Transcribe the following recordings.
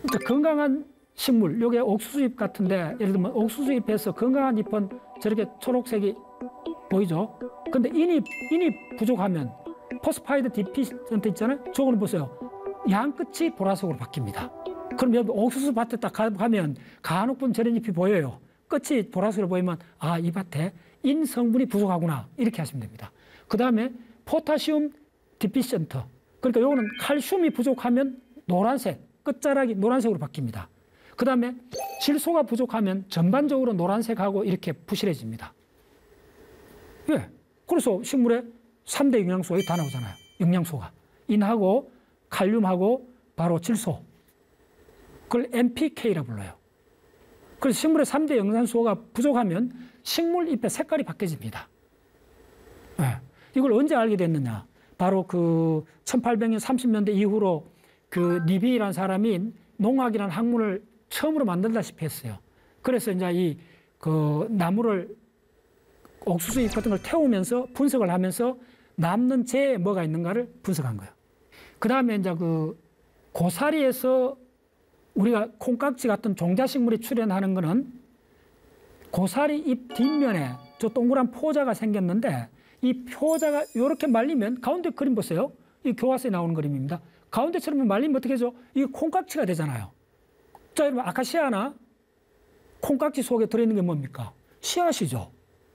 건강한 식물, 요게 옥수수잎 같은데, 예를 들면 옥수수잎에서 건강한 잎은 저렇게 초록색이 보이죠? 근데 인이 부족하면 포스파이드 디피션트 있잖아요? 저거는 보세요. 양 끝이 보라색으로 바뀝니다. 그럼 여기 옥수수 밭에 딱 가면 간혹분 저런 잎이 보여요. 끝이 보라색으로 보이면 아, 이 밭에 인 성분이 부족하구나. 이렇게 하시면 됩니다. 그 다음에 포타시움 디피션트. 그러니까 요거는 칼슘이 부족하면 노란색, 끝자락이 노란색으로 바뀝니다. 그 다음에 질소가 부족하면 전반적으로 노란색하고 이렇게 부실해집니다. 왜? 그래서 식물에 3대 영양소가 다 나오잖아요. 영양소가. 인하고 칼륨하고 바로 질소. 그걸 NPK라 불러요. 그래서 식물의 3대 영양소가 부족하면 식물 잎의 색깔이 바뀌어집니다. 네. 이걸 언제 알게 됐느냐? 바로 그 1800년 30년대 이후로 그 리비라는 사람이 농학이라는 학문을 처음으로 만들다시피 했어요. 그래서 이제 이 그 나무를 옥수수 잎 같은 걸 태우면서 분석을 하면서 남는 재에 뭐가 있는가를 분석한 거예요. 그 다음에 이제 그 고사리에서 우리가 콩깍지 같은 종자식물이 출현하는 거는 고사리 잎 뒷면에 저 동그란 포자가 생겼는데 이 포자가 이렇게 말리면 가운데 그림 보세요. 이 교과서에 나오는 그림입니다. 가운데처럼 말리면 어떻게 하죠? 이게 콩깍지가 되잖아요. 자, 여러분 아카시아나 콩깍지 속에 들어있는 게 뭡니까? 씨앗이죠.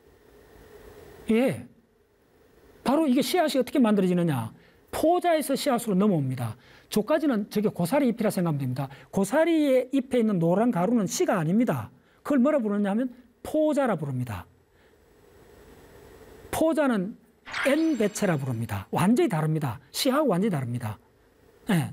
예. 바로 이게 씨앗이 어떻게 만들어지느냐? 포자에서 씨앗으로 넘어옵니다. 저까지는 저게 고사리 잎이라 생각하면 됩니다. 고사리의 잎에 있는 노란 가루는 씨가 아닙니다. 그걸 뭐라 부르냐면 포자라 부릅니다. 포자는 N배체라 부릅니다. 완전히 다릅니다. 씨하고 완전히 다릅니다. 예.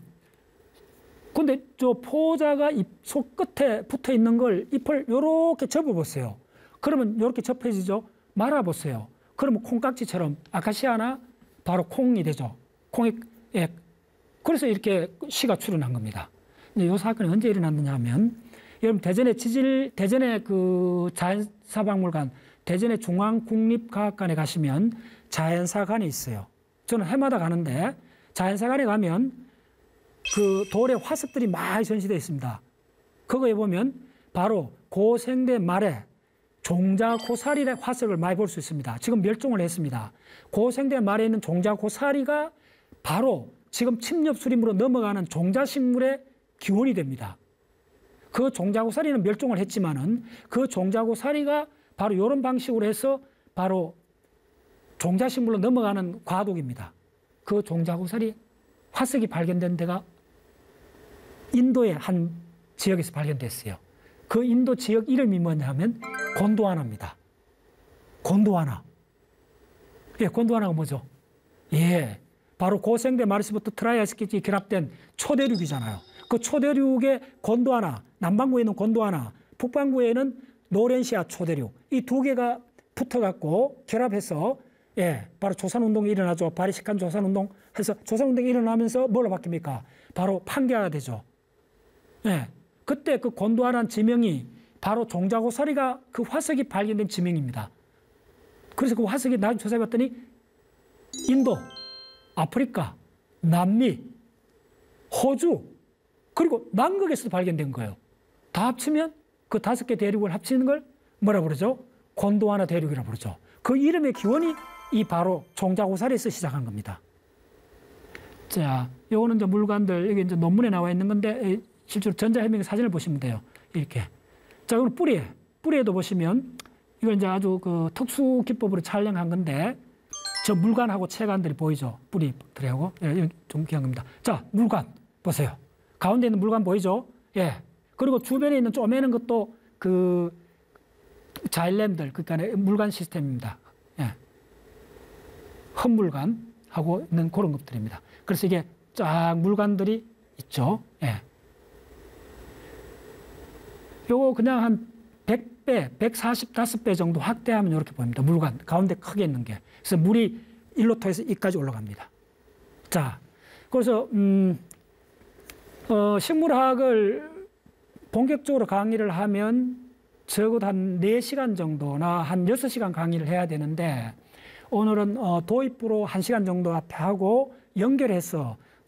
근데 저 포자가 잎 속 끝에 붙어 있는 걸 잎을 요렇게 접어보세요. 그러면 요렇게 접혀지죠? 말아보세요. 그러면 콩깍지처럼 아카시아나 바로 콩이 되죠. 콩이, 예. 그래서 이렇게 씨가 출현한 겁니다. 이 사건이 언제 일어났느냐 하면, 여러분 대전의 그 자연사박물관, 대전의 중앙국립과학관에 가시면 자연사관이 있어요. 저는 해마다 가는데 자연사관에 가면 그 돌에 화석들이 많이 전시되어 있습니다. 그거에 보면 바로 고생대 말에 종자고사리의 화석을 많이 볼 수 있습니다. 지금 멸종을 했습니다. 고생대 말에 있는 종자고사리가 바로 지금 침엽수림으로 넘어가는 종자식물의 기원이 됩니다. 그 종자고사리는 멸종을 했지만은 그 종자고사리가 바로 이런 방식으로 해서 바로 종자식물로 넘어가는 과도기입니다. 그 종자고사리 화석이 발견된 데가 인도의 한 지역에서 발견됐어요. 그 인도 지역 이름이 뭐냐면 곤도와나입니다. 곤도와나. 예, 곤도와나가 뭐죠? 예, 바로 고생대 마르시부터 트라이아스키지 결합된 초대륙이잖아요. 그 초대륙의 곤도와나, 남반구에 있는 곤도와나, 북반구에는 노렌시아 초대륙, 이 두 개가 붙어갖고 결합해서 예, 바로 조선운동이 일어나죠. 바리식한 조선운동 해서 조선운동이 일어나면서 뭘로 바뀝니까? 바로 판교가 되죠. 예, 그때 그 곤도와나 지명이 바로 종자고사리가 그 화석이 발견된 지명입니다. 그래서 그 화석이 나중에 조사해봤더니 인도, 아프리카, 남미, 호주, 그리고 남극에서도 발견된 거예요. 다 합치면 그 5개 대륙을 합치는 걸 뭐라 부르죠? 곤도와나 대륙이라고 부르죠. 그 이름의 기원이 이 바로 종자고사리에서 시작한 겁니다. 자, 요거는 이제 물관들, 여기 이제 논문에 나와 있는 건데, 실제로 전자해명의 사진을 보시면 돼요. 이렇게. 자, 이건 뿌리에도 보시면, 이걸 이제 아주 그 특수 기법으로 촬영한 건데, 저 물관하고 채관들이 보이죠? 뿌리들하고. 예, 좀 귀한 겁니다. 자, 물관 보세요. 가운데 있는 물관 보이죠? 예. 그리고 주변에 있는 쪼매는 것도 그 자일램들, 그러니까 물관 시스템입니다. 예. 헛물관하고 있는 그런 것들입니다. 그래서 이게 쫙 물관들이 있죠. 예. 요거 그냥 한 100배, 145배 정도 확대하면 이렇게 보입니다. 물관, 가운데 크게 있는 게. 그래서 물이 일로 통해서 이까지 올라갑니다. 자, 그래서 식물학을 본격적으로 강의를 하면 적어도 한 4시간 정도나 한 6시간 강의를 해야 되는데 오늘은 도입부로 1시간 정도 앞에 하고 연결해서